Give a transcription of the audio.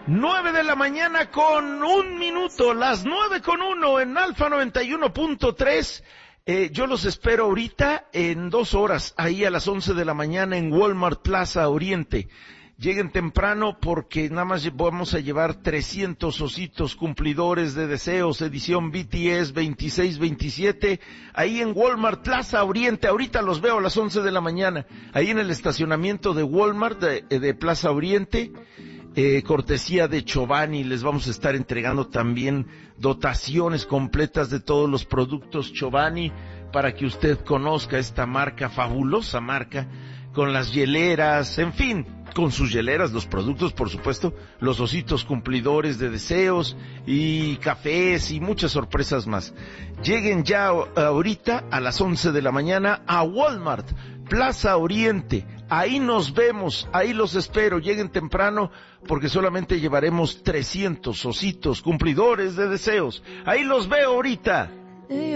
9 de la mañana con 1 minuto, las 9:01 en Alfa 91.3. Yo los espero ahorita en 2 horas, ahí a las 11 de la mañana en Walmart Plaza Oriente. Lleguen temprano porque nada más vamos a llevar 300 ositos cumplidores de deseos, edición BTS 26-27, ahí en Walmart Plaza Oriente. Ahorita los veo a las 11 de la mañana, ahí en el estacionamiento de Walmart de Plaza Oriente. Cortesía de Chobani, les vamos a estar entregando también dotaciones completas de todos los productos Chobani para que usted conozca esta marca, fabulosa marca, con las hieleras, en fin, con sus hieleras, los productos, por supuesto, los ositos cumplidores de deseos y cafés y muchas sorpresas más. Lleguen ya ahorita a las 11 de la mañana a Walmart Plaza Oriente. Ahí nos vemos, ahí los espero. Lleguen temprano porque solamente llevaremos 300 ositos cumplidores de deseos. Ahí los veo ahorita.